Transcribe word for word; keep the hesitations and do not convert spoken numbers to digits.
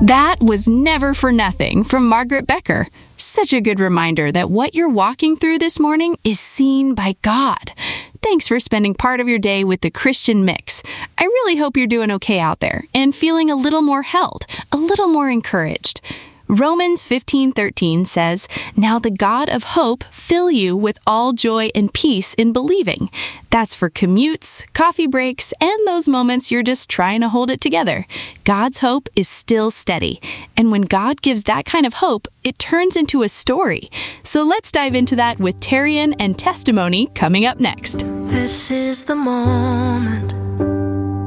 That was Never for Nothing from Margaret Becker. Such a good reminder that what you're walking through this morning is seen by God. Thanks for spending part of your day with the Christian Mix. I really hope you're doing okay out there and feeling a little more held, a little more encouraged. Romans fifteen thirteen says, "Now the God of hope fill you with all joy and peace in believing." That's for commutes, coffee breaks, and those moments you're just trying to hold it together. God's hope is still steady. And when God gives that kind of hope, it turns into a story. So let's dive into that with Terrian and Testimony coming up next. This is the moment